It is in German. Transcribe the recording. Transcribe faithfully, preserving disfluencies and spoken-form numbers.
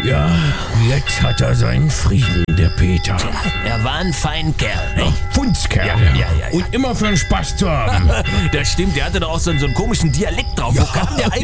Ja, jetzt hat er seinen Frieden, der Peter. Er war ein Feinkerl, ne? Fundskerl. Ja, ja, ja, ja. Und immer für den Spaß zu haben. Das stimmt, der hatte doch auch so, einen- so einen komischen Dialekt drauf. Wo kam der eigentlich